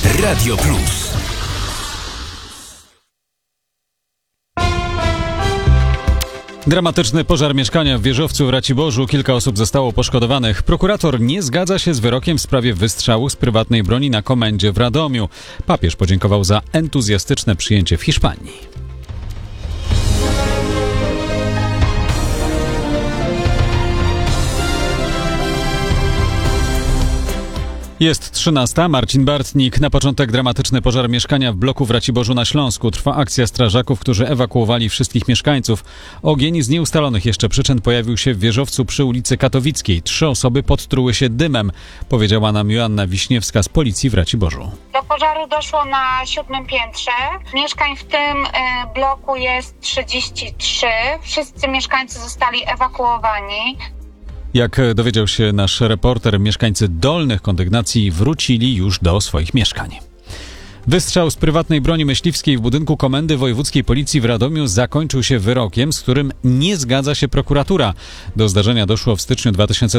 Radio Plus. Dramatyczny pożar mieszkania w Wieżowcu w Raciborzu. Kilka osób zostało poszkodowanych. Prokurator nie zgadza się z wyrokiem w sprawie wystrzału z prywatnej broni na komendzie w Radomiu. Papież podziękował za entuzjastyczne przyjęcie w Hiszpanii. Jest 13. Marcin Bartnik. Na początek dramatyczny pożar mieszkania w bloku w Raciborzu na Śląsku. Trwa akcja strażaków, którzy ewakuowali wszystkich mieszkańców. Ogień z nieustalonych jeszcze przyczyn pojawił się w Wieżowcu przy ulicy Katowickiej. 3 osoby podtruły się dymem, powiedziała nam Joanna Wiśniewska z policji w Raciborzu. Do pożaru doszło na 7. piętrze. Mieszkań w tym bloku jest 33. Wszyscy mieszkańcy zostali ewakuowani. Jak dowiedział się nasz reporter, mieszkańcy dolnych kondygnacji wrócili już do swoich mieszkań. Wystrzał z prywatnej broni myśliwskiej w budynku Komendy Wojewódzkiej Policji w Radomiu zakończył się wyrokiem, z którym nie zgadza się prokuratura. Do zdarzenia doszło w styczniu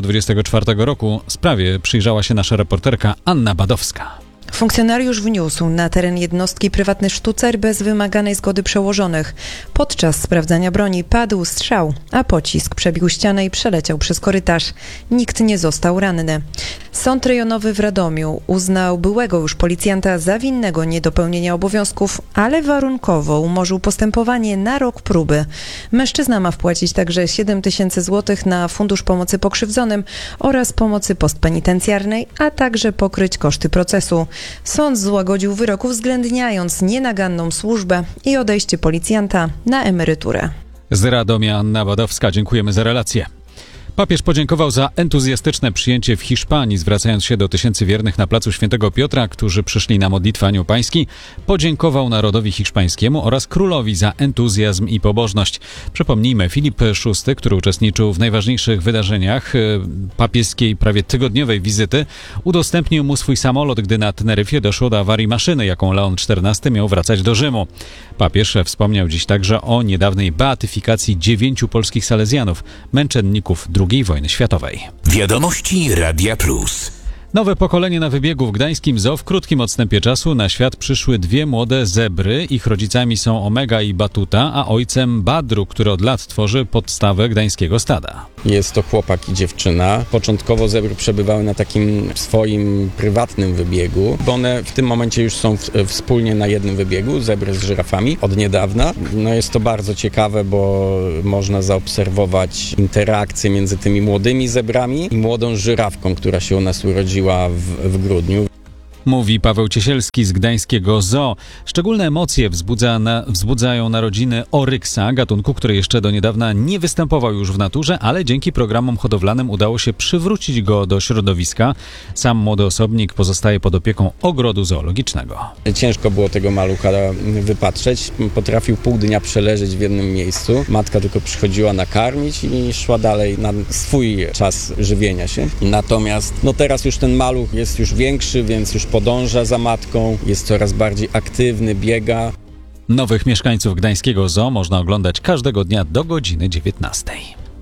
2024 roku. Sprawie przyjrzała się nasza reporterka Anna Badowska. Funkcjonariusz wniósł na teren jednostki prywatny sztucer bez wymaganej zgody przełożonych. Podczas sprawdzania broni padł strzał, a pocisk przebił ścianę i przeleciał przez korytarz. Nikt nie został ranny. Sąd rejonowy w Radomiu uznał byłego już policjanta za winnego niedopełnienia obowiązków, ale warunkowo umorzył postępowanie na rok próby. Mężczyzna ma wpłacić także 7 000 złotych na Fundusz Pomocy Pokrzywdzonym oraz pomocy postpenitencjarnej, a także pokryć koszty procesu. Sąd złagodził wyrok, uwzględniając nienaganną służbę i odejście policjanta na emeryturę. Z Radomia Anna Badowska, dziękujemy za relację. Papież podziękował za entuzjastyczne przyjęcie w Hiszpanii, zwracając się do tysięcy wiernych na placu Świętego Piotra, którzy przyszli na modlitwę Anioł Pański. Podziękował narodowi hiszpańskiemu oraz królowi za entuzjazm i pobożność. Przypomnijmy, Filip VI, który uczestniczył w najważniejszych wydarzeniach papieskiej prawie tygodniowej wizyty, udostępnił mu swój samolot, gdy na Teneryfie doszło do awarii maszyny, jaką Leon XIV miał wracać do Rzymu. Papież wspomniał dziś także o niedawnej beatyfikacji 9 polskich salezjanów, męczenników II wojny światowej. Wiadomości Radia Plus. Nowe pokolenie na wybiegu w gdańskim zoo. W krótkim odstępie czasu na świat przyszły 2 młode zebry. Ich rodzicami są Omega i Batuta, a ojcem Badru, który od lat tworzy podstawę gdańskiego stada. Jest to chłopak i dziewczyna. Początkowo zebry przebywały na takim swoim prywatnym wybiegu, bo one w tym momencie już są wspólnie na jednym wybiegu, zebry z żyrafami, od niedawna. Jest to bardzo ciekawe, bo można zaobserwować interakcję między tymi młodymi zebrami i młodą żyrawką, która się u nas urodziła w grudniu. Mówi Paweł Ciesielski z gdańskiego zoo. Szczególne emocje wzbudzają narodziny oryksa, gatunku, który jeszcze do niedawna nie występował już w naturze, ale dzięki programom hodowlanym udało się przywrócić go do środowiska. Sam młody osobnik pozostaje pod opieką ogrodu zoologicznego. Ciężko było tego malucha wypatrzeć. Potrafił pół dnia przeleżeć w jednym miejscu. Matka tylko przychodziła nakarmić i szła dalej na swój czas żywienia się. Natomiast teraz już ten maluch jest już większy, więc już podąża za matką, jest coraz bardziej aktywny, biega. Nowych mieszkańców gdańskiego zoo można oglądać każdego dnia do godziny 19.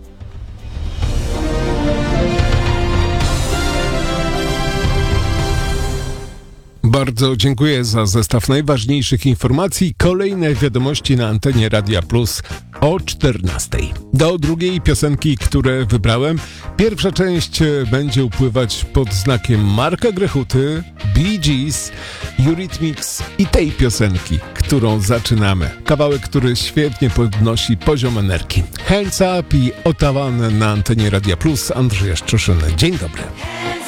Bardzo dziękuję za zestaw najważniejszych informacji. Kolejne wiadomości na antenie Radia Plus o 14. Do drugiej piosenki, które wybrałem. Pierwsza część będzie upływać pod znakiem Marka Grechuty, Bee Gees, Eurythmics i tej piosenki, którą zaczynamy. Kawałek, który świetnie podnosi poziom energii. Hands Up i Ottawa na antenie Radia Plus. Andrzej Szczuszyny. Dzień dobry.